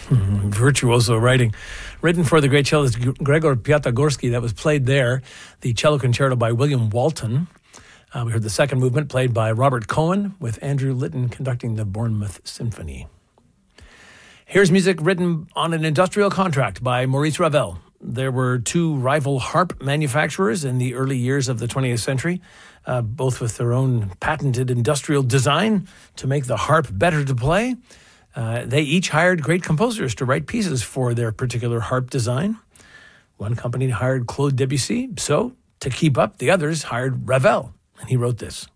Virtuoso writing. Written for the great cellist Gregor Piatigorsky, that was played there. The cello concerto by William Walton. We heard the second movement played by Robert Cohen with Andrew Litton conducting the Bournemouth Symphony. Here's music written on an industrial contract by Maurice Ravel. There were two rival harp manufacturers in the early years of the 20th century, both with their own patented industrial design to make the harp better to play. They each hired great composers to write pieces for their particular harp design. One company hired Claude Debussy, so to keep up, the others hired Ravel, and he wrote this.